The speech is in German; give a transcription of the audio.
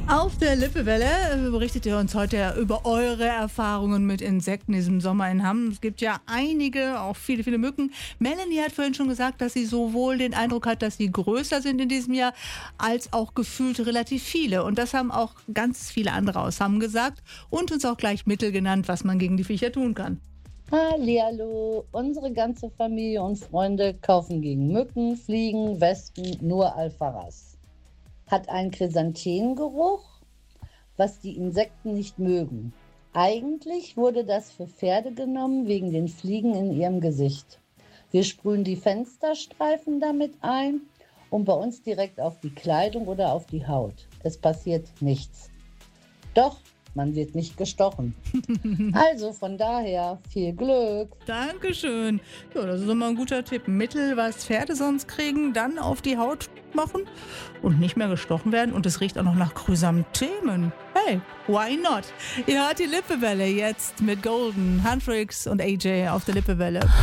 Auf der Lippewelle berichtet ihr uns heute über eure Erfahrungen mit Insekten diesem Sommer in Hamm. Es gibt ja einige, auch viele, viele Mücken. Melanie hat vorhin schon gesagt, dass sie sowohl den Eindruck hat, dass sie größer sind in diesem Jahr, als auch gefühlt relativ viele. Und das haben auch ganz viele andere aus Hamm gesagt und uns auch gleich Mittel genannt, was man gegen die Viecher tun kann. Hallihallo, unsere ganze Familie und Freunde kaufen gegen Mücken, Fliegen, Wespen nur Alfaras. Hat einen Chrysanthemengeruch, was die Insekten nicht mögen. Eigentlich wurde das für Pferde genommen wegen den Fliegen in ihrem Gesicht. Wir sprühen die Fensterstreifen damit ein und bei uns direkt auf die Kleidung oder auf die Haut. Es passiert nichts. Doch, man wird nicht gestochen. Also von daher viel Glück. Dankeschön. Ja, das ist immer ein guter Tipp. Mittel, was Pferde sonst kriegen, dann auf die Haut machen und nicht mehr gestochen werden. Und es riecht auch noch nach Chrysanthemen. Hey, why not? Ihr hört die Lippewelle jetzt mit Golden, Handtricks und AJ auf der Lippewelle.